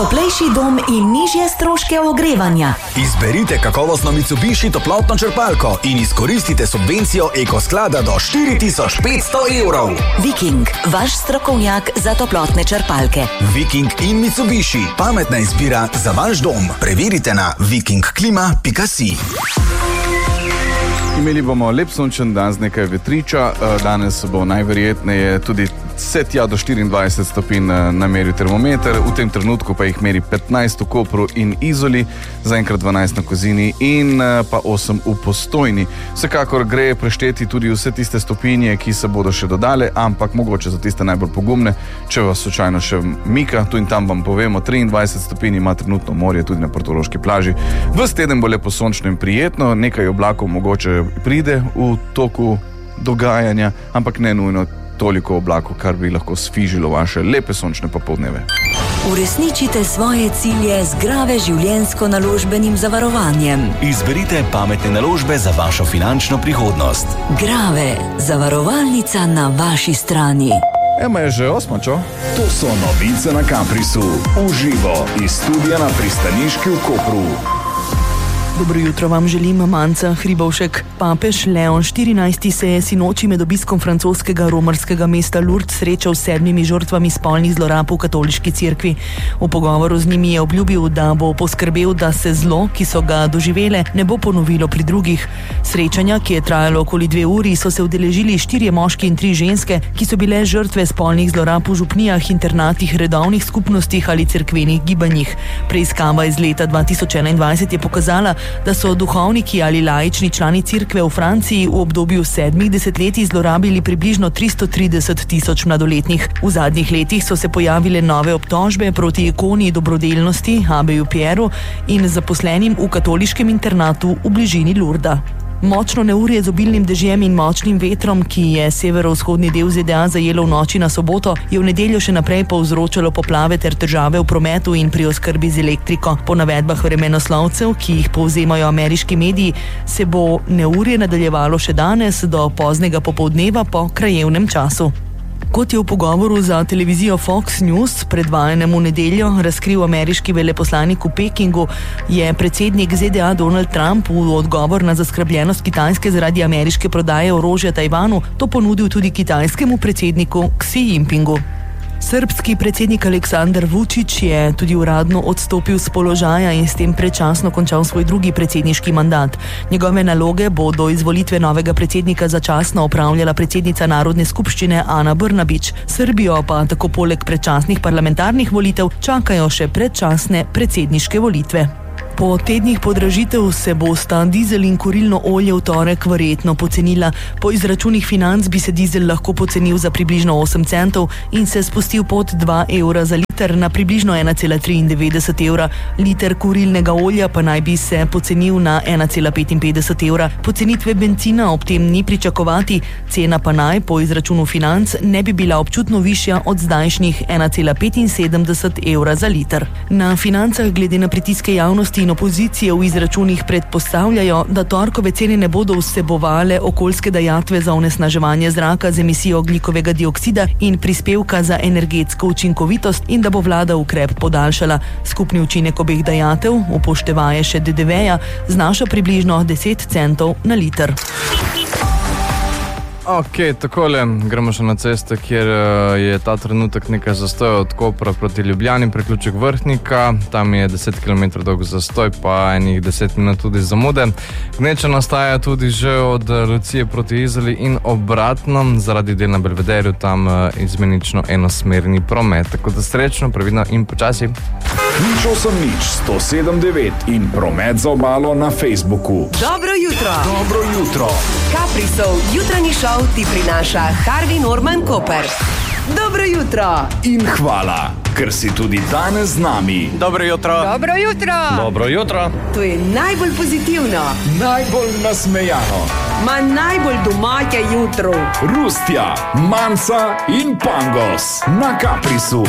Toplejši dom in nižje stroške ogrevanja. Izberite kakovostno Mitsubishi toplotno črpalko in izkoristite subvencijo Ekosklada do 4500 evrov. Viking, vaš strokovnjak za toplotne črpalke. Viking in Mitsubishi, pametna izbira za vaš dom. Preverite na vikingklima.si. Imeli bomo lep sončen dan z nekaj vetriča, danes bo najverjetneje tudi vse tja do 24 stopinj nameril termometer, v tem trenutku pa jih meri 15 v Kopru in Izoli, zaenkrat 12 na Kozini in pa 8 v Postojni. Vsekakor gre prešteti tudi vse tiste stopinje, ki se bodo še dodale, ampak mogoče za tiste najbolj pogumne, če vas slučajno še mika, tu in tam vam povemo, 23 stopinj ima trenutno morje tudi na portoroški plaži. Ves teden bo lepo sončno in prijetno, nekaj oblakov mogoče pride v toku dogajanja, ampak ne nujno toliko oblakov, kar bi lahko sfižilo vaše lepe sončne popoldneve. Uresničite svoje cilje z Grave življenjsko-naložbenim zavarovanjem. Izberite pametne naložbe za vašo finančno prihodnost. Grave, zavarovalnica na vaši strani. Ema je že 8, čo? To so novice na Caprisu. Uživo iz studia na pristaniški v Kopru. Dobro jutro vam želim, Manca Hribovšek. Papež Leon XIV se je sinoči med obiskom francoskega romarskega mesta Lourdes srečal s 7 žrtvami spolnih zlorab v katoliški cerkvi. V pogovoru z njimi je obljubil, da bo poskrbel, da se zlo, ki so ga doživele, ne bo ponovilo pri drugih. Srečanja, ki je trajalo okoli 2 uri, so se udeležili 4 moški in 3 ženske, ki so bile žrtve spolnih zlorab v župnijah, internatih, redovnih skupnostih ali cerkvenih gibanjih. Preiskava iz leta 2021 je pokazala, da so duhovniki ali laični člani cerkve v Franciji v obdobju 7 desetletij zlorabili približno 330 tisoč mladoletnih. V zadnjih letih so se pojavile nove obtožbe proti ikoni dobrodelnosti Abeju Pieru in zaposlenim v katoliškem internatu v bližini Lourda. Močno neurje z obilnim dežjem in močnim vetrom, ki je severovzhodni del ZDA zajelo v noči na soboto, je v nedeljo še naprej povzročalo poplave ter težave v prometu in pri oskrbi z elektriko. Po navedbah vremenoslovcev, ki jih povzemajo ameriški mediji, se bo neurje nadaljevalo še danes do poznega popoldneva po krajevnem času. Kot je v pogovoru za televizijo Fox News, predvajanem v nedeljo, razkril ameriški veleposlanik v Pekingu, je predsednik ZDA Donald Trump v odgovor na zaskrbljenost Kitajske zaradi ameriške prodaje orožja Tajvanu to ponudil tudi kitajskemu predsedniku Xi Jinpingu. Srbski predsednik Aleksandar Vučić je tudi uradno odstopil z položaja in s tem predčasno končal svoj drugi predsedniški mandat. Njegove naloge bo do izvolitve novega predsednika začasno opravljala predsednica Narodne skupščine Ana Brnabić. Srbijo pa tako poleg predčasnih parlamentarnih volitev čakajo še predčasne predsedniške volitve. Po tednih podražitev se bosta dizel in kurilno olje v torek verjetno pocenila. Po izračunih Financ bi se dizel lahko pocenil za približno 8 centov in se spustil pod 2 evra za liter na približno 1,93 evra. Liter kurilnega olja pa naj bi se pocenil na 1,55 evra. Pocenitve bencina ob tem ni pričakovati, cena pa naj po izračunu Financ ne bi bila občutno višja od zdajšnjih 1,75 evra za liter. Na Financah glede na pritiske javnosti in opozicije v izračunih predpostavljajo, da torkove cene ne bodo vsebovale okoljske dajatve za onesnaževanje zraka z emisijo ogljikovega dioksida in prispevka za energetsko učinkovitost in da bo vlada ukrep podaljšala. Skupni učinek obeh dajatev, upoštevaje še DDV-ja, znaša približno 10 centov na liter. Ok, takole, gremo še na ceste, kjer je ta trenutek nekaj zastoja od Kopra proti Ljubljani, priključek Vrhnika, tam je 10 km dolg zastoj, pa enih 10 minut tudi zamude. Gneča nastaja tudi že od Lucije proti Izoli in obratno, zaradi del na Belvederju, tam izmenično enosmerni promet. Tako da srečno, previdno in počasi. Nič 107.9 in promet za obalo na Facebooku. Dobro jutro! Dobro jutro! Caprisov jutranji šov ti prinaša Harvey Norman Koper. Dobro jutro! In hvala, ker si tudi danes z nami. Dobro jutro! Dobro jutro! Dobro jutro! To je najbolj pozitivno, Najbolj nasmejano. najbolj domače jutro. Rustja, Manca in Pangos na Caprisu.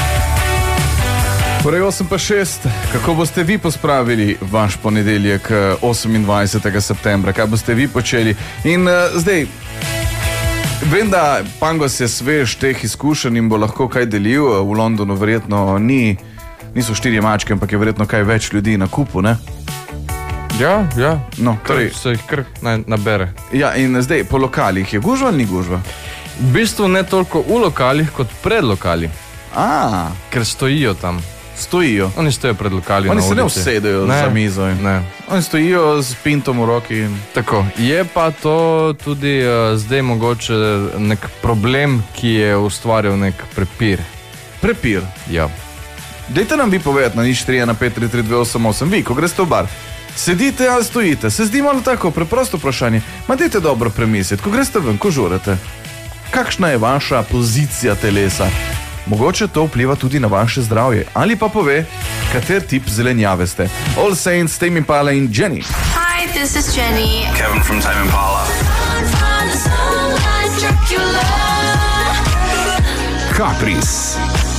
Torej 8:06, kako boste vi pospravili vaš ponedeljek 28. septembra? Kaj boste vi počeli? In zdaj, vem, da Pangos je svež teh izkušenj in bo lahko kaj delil. V Londonu verjetno ni niso 4 mačke, ampak je verjetno kaj več ljudi na kupu, ne? Ja, No, torej, se jih kar nabere. ja, in zdaj po lokalih je gužva ali ni gužva? V bistvu ne toliko v lokalih, kot pred lokali, ker stojijo tam. Stojijo. Oni stojijo pred lokali. Oni na se ne ulici. usedejo za mizo. Ne. Oni stojijo z pintom v roki. Tako, je pa to tudi zdaj mogoče nek problem, ki je ustvaril nek prepir. Prepir. Ja. Dajte nam vi povedati na 041533288, vi, ko greste v bar. Sedite ali stojite? Se zdi malo tako preprosto vprašanje. Ma dajte dobro premisliti, ko greste ven, ko žurete. Kakšna je vaša pozicija telesa? Mogoče to vpliva tudi na vaše zdravje. Ali pa pove, kater tip zelenjave ste. All Saints, Tame Impala in Jenny. Hi, this is Jenny. Kevin from Tame Impala. Kapris.